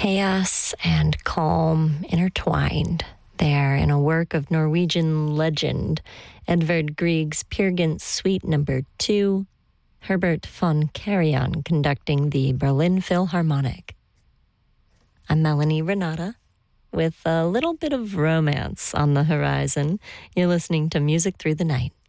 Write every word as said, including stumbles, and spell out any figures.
Chaos and calm intertwined there in a work of Norwegian legend, Edvard Grieg's Peer Gynt Suite Number Two, Herbert von Karajan conducting the Berlin Philharmonic. I'm Melanie Renata with a little bit of romance on the horizon. You're listening to Music Through the Night.